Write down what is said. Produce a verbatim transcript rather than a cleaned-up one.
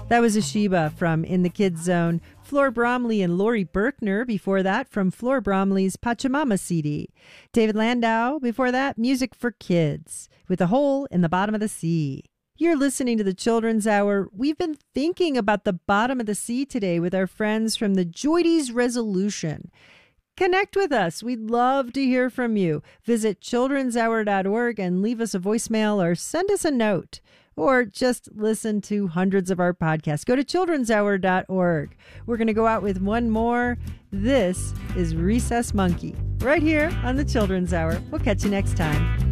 That was Asheba from In the Kids Zone. Flor Bromley and Lori Berkner before that from Flor Bromley's Pachamama C D. David Landau before that, Music for Kids with A Hole in the Bottom of the Sea. You're listening to the Children's Hour. We've been thinking about the bottom of the sea today with our friends from the Joides Resolution. Connect with us. We'd love to hear from you. Visit children's hour dot org and leave us a voicemail or send us a note. Or just listen to hundreds of our podcasts. Go to children's hour dot org. We're going to go out with one more. This is Recess Monkey, right here on the Children's Hour. We'll catch you next time.